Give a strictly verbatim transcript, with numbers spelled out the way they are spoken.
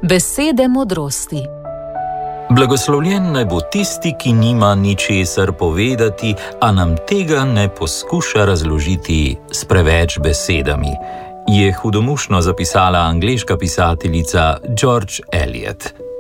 Besede modrosti. Blagoslovljen naj bo tisti, ki nima ničesar povedati, a nam tega ne poskuša razložiti s preveč besedami, je hudomušno zapisala angleška pisateljica George Eliot.